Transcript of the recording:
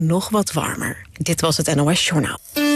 nog wat warmer. Dit was het NOS Journaal.